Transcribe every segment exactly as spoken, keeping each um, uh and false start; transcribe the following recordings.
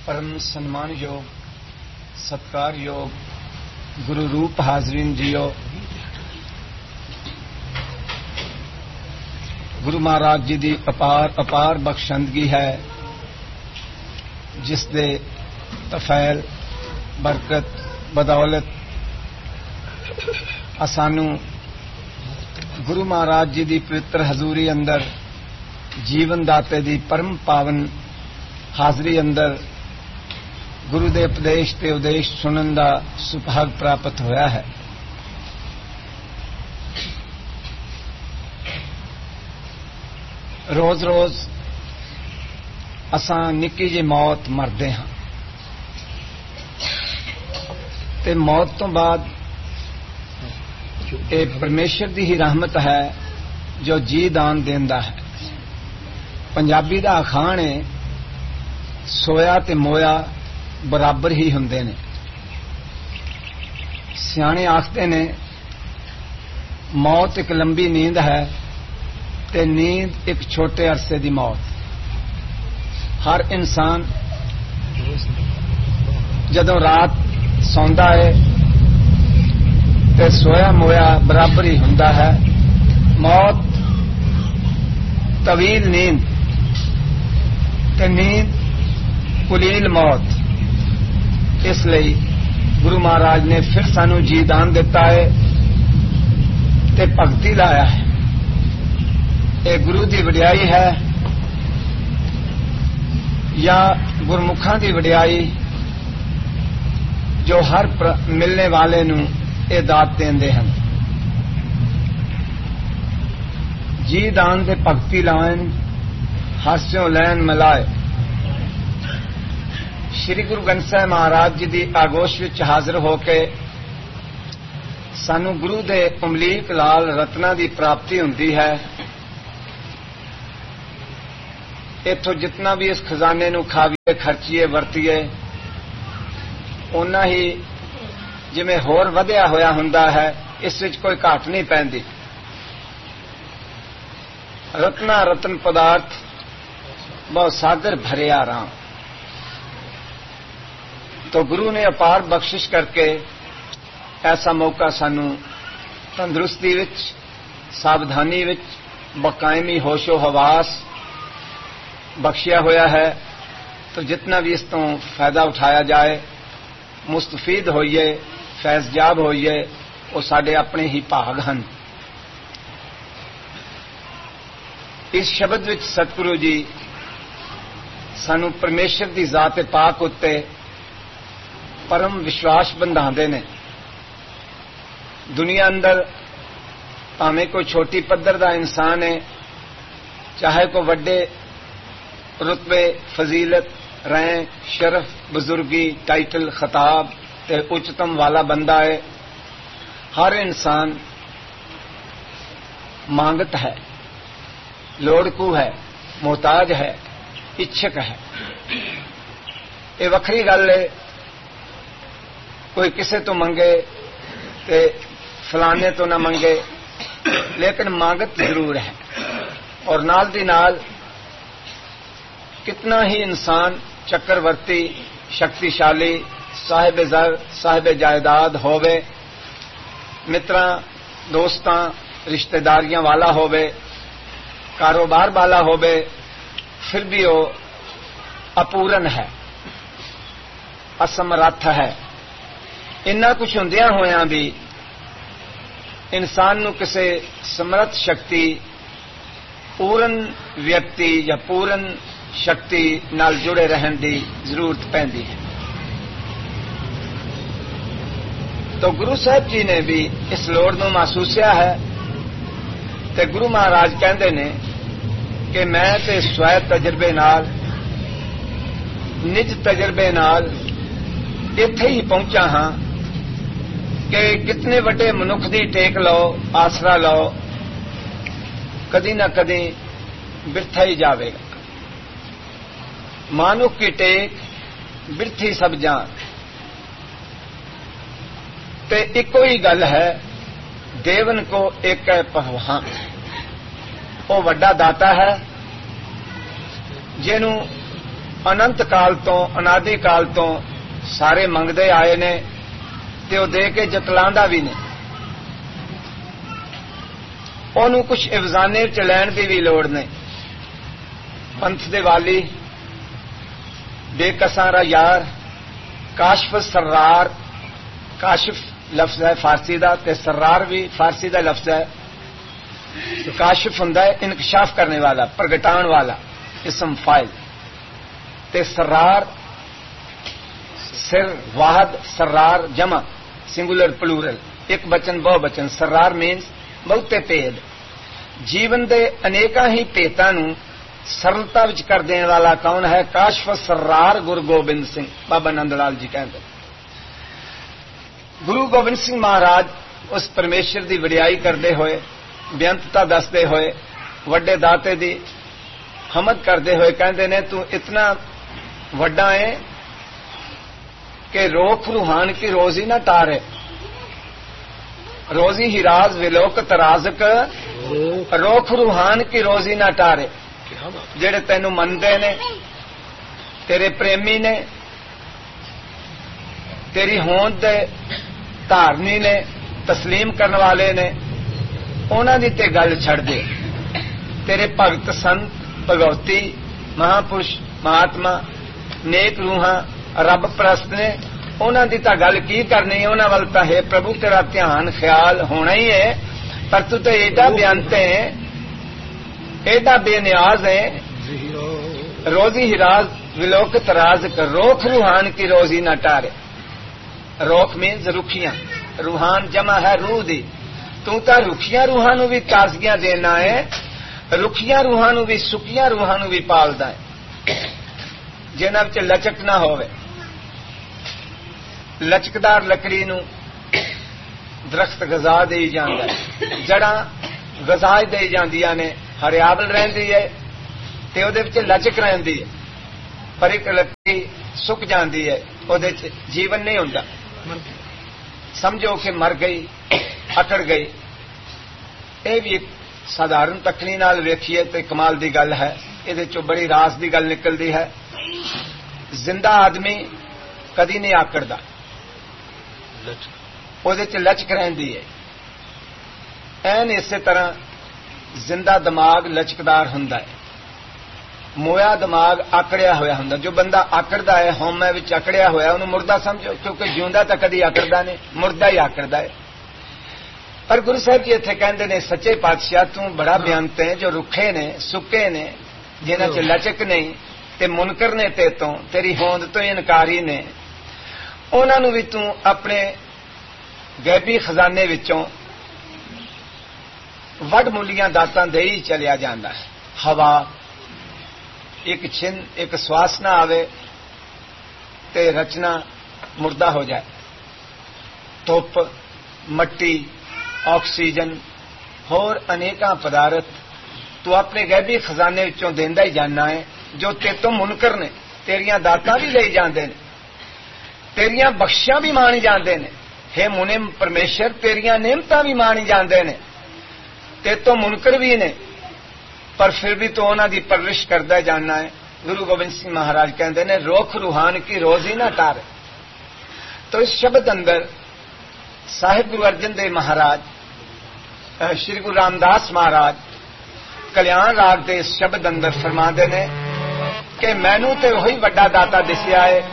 परम सम्मान योग सत्कार योग गुरु रूप हाजरीन जियो। गुरु महाराज जी की अपार अपार बख्शंदगी है जिस दे तफैल बरकत बदौलत असानू गुरु महाराज जी की पवित्र हजूरी अंदर जीवन दाते की परम पावन हाजरी अंदर गुरु दे उपदेश ते उदेश सुनन का सुभाग प्राप्त होया है। रोज रोज असां निक्की जी मौत मरदे हां ते मौत तो बाद ये परमेश्वर की ही रहमत है जो जी दान देंदा है। पंजाबी दा अखाण है सोया ते मोया बराबर ही हुंदे ने। सियाणे आखते ने मौत एक लंबी नींद है ते नींद एक छोटे अरसे की मौत। हर इंसान जदों रात सौंदा है ते सोया मोया बराबर ही हुंदा है। मौत तवील नींद ते नींद कुलील मौत। इसलिए गुरु महाराज ने फिर सानू जी दान दिता है ते भगती लाया है। ये गुरु की वडियाई है या गुरमुखा की वडियाई जो हर मिलने वाले नू ये दात देंदे हैं। जी दान ते भगती लाइन हास्यों लैन मिलाए। श्री गुरु ग्रंथ साहिब महाराज जी की आगोश विच हाजिर होके सानू गुरु दे अमलीक लाल रत्ना की प्राप्ति हुंदी है। इथों जितना भी इस खजाने नू खावीए खर्चीए वरतीए उन्ना ही जिवें होर वधिया होया हुंदा है। इस विच कोई घाट नहीं पैंदी। रत्ना रतन पदार्थ बहुत सागर भरिया राम। तो गुरु ने अपार बख्शिश करके ऐसा मौका सानू तंदुरुस्ती विच सावधानी विच बकायमी होशो हवास बख्शिया होया है। तो जितना भी इस तो फायदा उठाया जाए मुस्तफीद होइए फैज़याब होइए वो साडे अपने ही भाग हन। इस शब्द विच सतगुरु जी सानू परमेश्वर की जात पाक उत्ते परम विश्वास बंधाते ने। दुनिया अंदर भावें कोई छोटी पद्धर का इंसान है चाहे कोई वड्डे रुतबे फजीलत रैंक शरफ बुजुर्गी टाइटल खिताब ते उच्चतम वाला बंदा है। हर इंसान मांगत है लोड़कू है मोहताज है इच्छक है। ये वखरी गल है कोई किसे तो मंगे ते फलाने तो ना मंगे लेकिन मांगत जरूर है। और नाल दी नाल कितना ही इंसान चक्रवर्ती शक्तिशाली साहिब ज़र साहिब जायदाद होवे मित्रां दोस्तां रिश्तेदारियां वाला होवे कारोबार वाला होवे फिर भी वो अपूरन है असमर्थ है। इन्ना कुछ हुंदियां होया भी इंसान नू किसे समर्थ शक्ति पूर्ण व्यक्ति या पूर्ण शक्ति नाल जुड़े रहन की जरूरत पैंदी है। तो गुरु साहब जी ने भी इस लोड़ नू महसूसिया है ते गुरु महाराज कहते ने कि मैं ते स्वै तजर्बे नाल निज तजर्बे नाल इत्थे ही पहुंचा हां कि कितने वड्डे मनुख दी टेक लो आसरा लो कदी ना कदी बिरथा ही जावेगा। मानुख की टेक बिरथी सब जान ते इको ही गल है देवन को एक है पहवान। वो वड्डा दाता है जिन्हों انت کال تو انادی کال تو سارے منگتے آئے نے تے وہ دے کے جتلاندہ بھی نے. انہوں کچھ افزانے چ لین کی بھی لوڑ نہیں. پنتھ دے والی بے کساں را یار کاشف سرار. کاشف لفظ ہے فارسی دا تے سرار بھی فارسی دا لفظ ہے. کاشف ہوں انکشاف کرنے والا پرگٹان والا اسم فائل تے سرار سر واحد سرار جمع سنگولر پلورل ایک بچن بہو بچن. سرار مینس بہتے پید. جیون دے انیکاں ہی پیتاں نو سرلتا وچ کر دینے والا کون ہے؟ کاشف سرار گرو گوبند سنگھ. بابا نند لال جی کہتے گرو گوبند سنگھ مہاراج اس پرمیشور دی وڈیائی کرتے ہوئے بےانتتا دستے ہوئے وڈے داتے دی حمد کرتے ہوئے کہندے نے تو اتنا وڈا ہے کہ روک روحان کی روزی نہ ٹارے. روزی ہی راز ولوکت رازک روک روحان کی روزی نہ ٹارے. جڑے تینوں مندے نے تیرے پریمی نے تیری ہوند دے دھارنی نے تسلیم کرنے والے نے انہاں دی تے گل چھڑ دے. تیرے بھگت سنت بھگوتی مہاپرش مہاتما نیک روحاں رب پرست نے انہاں دی تا گل کی کرنی. انہاں ول تا ہے پربھو تیرا دھیان خیال ہونا ہی ہے پر تو تے ایڈا بیانتے ہیں ایڈا بے نیاز ہے. روزی ہی راز ولوکت راز کر روک روحان کی روزی نہ ٹارے. روک مینز رکھیاں. روحان جمع ہے روح دی. تو تا رکھیاں روحاں نو بھی تازگیاں دینا ہے رکھیاں روحاں نو بھی سکیاں روحاں نو بھی پالدا ہے جنہاں وچ لچک نہ ہوے. لچکدار لکڑی نو درخت غذا دے جاندا ہے جڑاں غذا دے جاندیاں نے ہریابل رہندی ہے تے اودے وچ لچک رہندی ہے. پر ایک لکڑی سک جاندی ہے اودے وچ جیون نہیں ہوندا. سمجھو کہ مر گئی اکڑ گئی. یہ بھی ایک سادھارن تکنی نال ویکھیے تے کمال دی گل ہے. یہ چو بڑی راز دی گل نکلدی ہے. زندہ آدمی کدی نہیں آکڑدا اودے وچ لچک رہندی ہے. این اسی طرح زندہ دماغ لچکدار ہوندا ہے. مویا دماغ آکڑیا ہویا ہوندا. جو بندہ آکڑدا ہے ہومے وچ آکڑیا ہویا انہوں مردہ سمجھو کیونکہ جیوندا تا کدی آکڑدا نہیں مردہ ہی آکڑدا ہے. پر گرو صاحب جی اتنے کہندے نے سچے پاتشاہ تو بڑا بیانتے ہیں جو رکھے نے سکے نے جنہاں چ لچک نہیں تے منکر نے تے تو تیری ہوند تو انکاری نے انہاں نو بھی تو اپنے غیبی خزانے وچوں وڈ ملیاں داتاں دے ہی چلیا جاندا ہے. ہوا ایک چھن ایک سواس نہ آوے تے رچنا مردہ ہو جائے. دھوپ مٹی آکسیجن اور انیکاں پدارت تو اپنے غیبی خزانے وچوں دیندا ہی جاننا ہے جو تے تو منکر نے. تیریاں داتاں بھی لے جاندے نے تیریاں بخشیاں بھی مانی جاندے نے. ہے منم پرمیشر تیریاں نعمتاں بھی مانی جاندے نے تے تو منکر بھی نے پر پھر بھی تو انہاں دی پرورش کردا جاننا ہے. گرو گوبند سنگھ مہاراج کہندے نے روک روحان کی روزی نہ ٹارے. تو اس شبد اندر صاحب گرو ارجن دیو مہاراج شری گرو رام داس مہاراج کلیان راگ دے اس شبد اندر فرماندے نے کہ مینوں تے وہی وڈا داتا دسیا ہے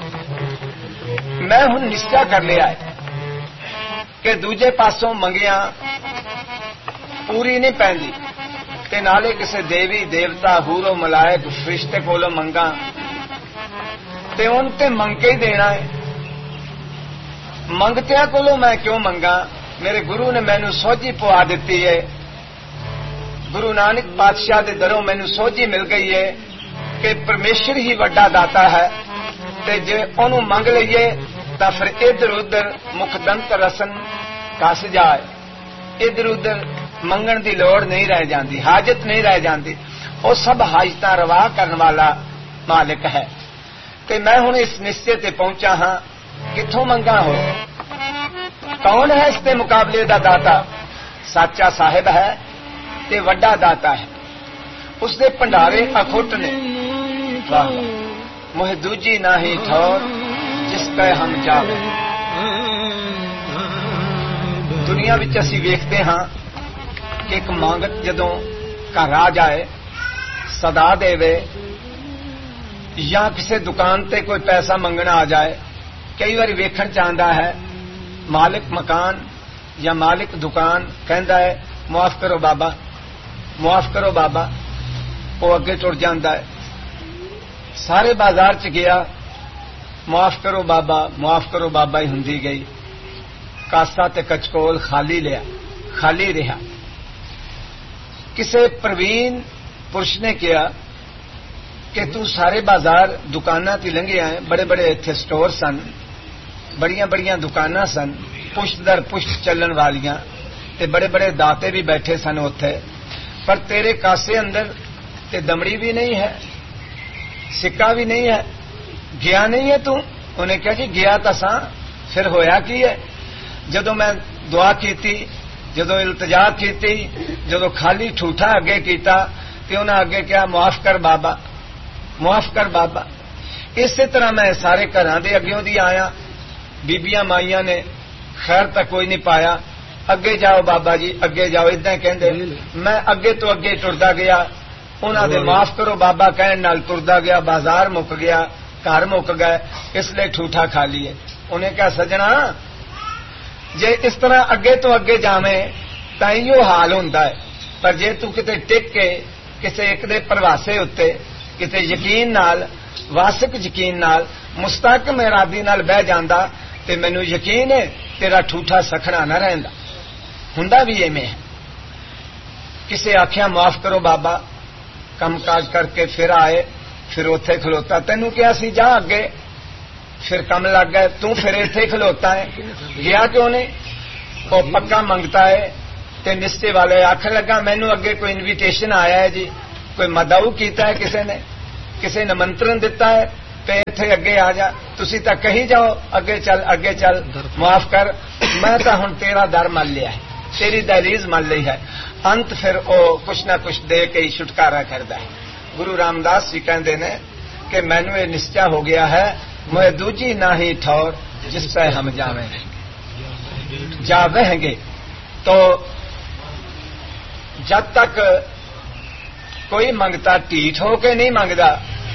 میں ہن نشچا کر لیا ہے کہ دوجے پاسوں منگیاں پوری نہیں پیندی تے نالے کسے دیوی دیوتا ہورو ملائک فرشتے کولوں منگاں تے ان تے منگ کے ہی دینا ہے. منگتیاں کولوں میں کیوں منگا؟ میرے گرو نے مینوں سوجھی پوا دیتی ہے. گرو نانک پادشاہ دے دروں مینوں سوجھی مل گئی ہے کہ پرمیشور ہی وڈا داتا ہے تے جے انہوں منگ لئیے تا پھر ادھر ادھر مکھ دنت رسن کس جائے. ادھر ادھر منگن دی لوڑ نہیں رہ جاندی حاجت نہیں رہ جاندی. وہ سب حاجتاں روا کرن والا مالک ہے. تے میں ہن اس نشچے تے پہنچا ہاں کتھوں منگا ہو. کون ہے اس کے مقابلے دا داتا؟ سچا صاحب ہے تے وڈا داتا ہے. اس دے پنڈارے اکھٹ نے. मोहे दूजी नाही ठौर जिस कहे हम जावे। दुनिया विच असीं वेखदे हां कि एक मंगत जदों घर आ जाए सदा देवे या किसी दुकान ते कोई पैसा मंगना आ जाए, कई बार वेखण चाहता है मालिक मकान या मालिक दुकान कहता है मुआफ करो बाबा, मुआफ करो बाबा, वो अगे टुर जाता है। सारे बाजार च गया, मुआफ करो बाबा, मुआफ करो बाबा ही हुंदी गई। कासा ते कचकोल खाली लिया, खाली रहा। किसी प्रवीण पुरुष ने कहा कि तू सारे बाजार दुकाना ते लंघे आए, बड़े बड़े इत्थे स्टोर सन, बड़िया बड़िया दुकाना सन, पुष्ट दर पुष्ट चलन वालियां, ते बड़े बड़े दाते भी बैठे सन उत्थे, पर तेरे कासे अंदर ते दमड़ी भी नहीं है, सिक्का भी नहीं है, गया नहीं है तू। उन्हें कहा जी गया तो सा, फिर होया की है? जदों मैं दुआ कीती, जदों इल्तजा कीती, जदों खाली ठूठा अगे कीता ते उन्हें अगे कहा मुआफ कर बाबा, मुआफ कर बाबा। इस तरह मैं सारे घरां दे अग्यों दी आया, बीबियां माइयां ने खैर तक कोई नहीं पाया, अगे जाओ बाबा जी अगे जाओ, इदां कहंदे। मैं अगे तो अगे टुरदा गया, उन्हां दे माफ करो बाबा कहण नाल टुरदा गया, बाजार मुक गया, घर मुक गए, इसलिए ठूठा खा लिए। उन्हें कहा सजना जे इस तरह अगे तो अगे जावें तां इहो हाल हुंदा है, पर जे तू किते टिक के किसी एक दे प्रवासे उत्ते किते यकीन नाल, वासिक यकीन नाल, मुस्तहकम इरादी नाल बह जांदा ते मैनूं यकीन है तेरा ठूठा सखना न रहिंदा। हुंदा भी इवें है। किसे आख्या माफ करो बाबा, कम काज करके फिर आए, फिर उत्थे खलोता, तैनूं कहा सी जा अगे, फिर कम लग गए, तू फिर इत्थे खलोता है, गया क्यों नहीं? वो पक्का मंगता है ते निश्चे वाले आखन लगा मैनूं अगे कोई इनविटेशन आया है जी, कोई मदाऊ कीता है किसी ने, किसी ने निमंत्रण दिता है ते इत्थे अगे आ जा, तुसी तां कही जाओ अगे चल अगे चल, माफ कर, मैं तां हुण तेरा दर मल लिया है, तेरी दहलीज मल ली है। अंत फिर वो कुछ ना कुछ दे के ही छुटकारा करता है। गुरु रामदास जी कहते ने कि मैनू ये निश्चय हो गया है, मैं दूजी ना ही ठौर जिससे हम जावेंगे जावेंगे। तो जब तक कोई मंगता ढीठ हो के नहीं मंगता,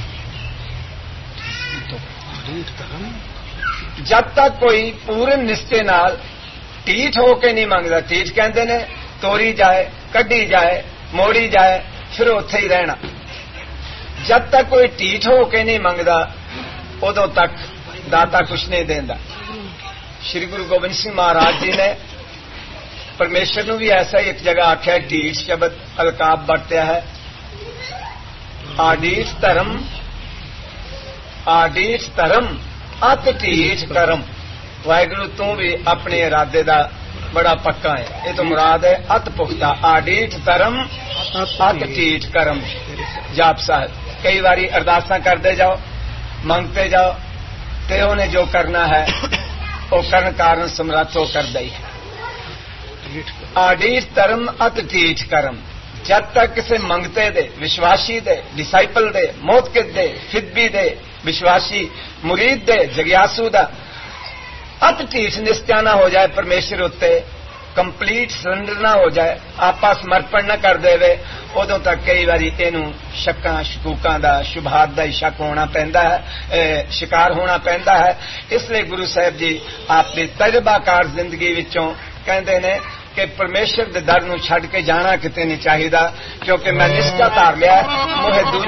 जब तक कोई पूर्ण निश्चय नाल ढीठ हो के नहीं मंगता, ढीठ कहते ने तोड़ी जाए, कढ़ी जाए, मोड़ी जाए, फिर उत्थे ही रहना। जब तक कोई ढीठ हो के नहीं मंगता उदों तक दाता कुछ नहीं देंदा। श्री गुरु गोबिंद सिंह महाराज जी ने परमेश्वर नूं भी ऐसा ही एक जगह आख्या, ढीठ शब्द अलकाब बरत्या है। आडीठ धर्म, आडीठ धर्म अत ढीठ करम। वाहिगुरु तू भी अपने इरादे दा बड़ा पक्का है, ये तो मुराद है अत पुख्ता। आडीठ धर्म अत ढीठ करम। जाप साहब कई बारी अरदासां करते जाओ, मंगते जाओ, ते उन्हें जो करना है वो करन कारण समर्थ हो करदा ही है। आडीठ धर्म अत ढीठ करम। जब तक किसी मंगते दे, विश्वासी दे, डिसाइपल दे, मोतकिद दे, फिदबी दे, विश्वासी मुरीद दे, जग्यासू दा अत ढीठ निश्चय ना हो जाए परमेश्वर उत्ते, कंप्लीट सरेंडर ना हो जाए, आपा समर्पण न कर देवे, उदों तक कई बारी इनू शक्कां शकूकां दा, शुभात दा ही शक होना पैंदा है, शिकार होना पैंदा है। इसलिए गुरु साहब जी अपनी तजर्बाकार जिंदगी विचों कहते ने कि परमेश्वर दे दर नूं छड्ड के जाना किते नहीं चाहिदा, क्योंकि मैं निश्चय धार लिया मोहे